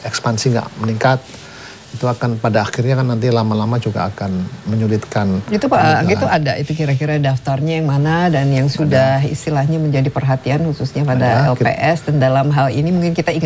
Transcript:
ekspansi nggak meningkat, itu akan pada akhirnya kan nanti lama-lama juga akan menyulitkan. Itu Pak Anggi itu ada itu kira-kira daftarnya yang mana dan yang sudah istilahnya menjadi perhatian khususnya pada LPS, dan dalam hal ini mungkin kita ingat